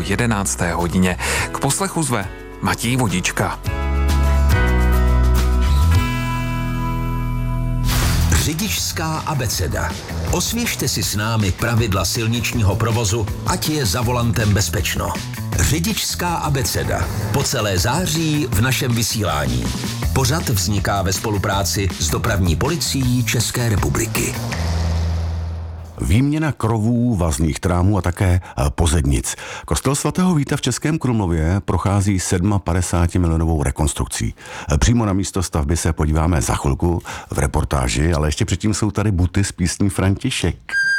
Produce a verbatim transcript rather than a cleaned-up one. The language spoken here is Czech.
jedenácté hodině. K poslechu zve Matěj Vodička. Řidičská abeceda. Osvěžte si s námi pravidla silničního provozu, ať je za volantem bezpečno. Řidičská abeceda. Po celé září v našem vysílání. Pořad vzniká ve spolupráci s Dopravní policií České republiky. Výměna krovů, vazných trámů a také pozednic. Kostel svatého Víta v Českém Krumlově prochází padesát milionovou rekonstrukcí. Přímo na místo stavby se podíváme za chvilku v reportáži, ale ještě předtím jsou tady buty s písní František.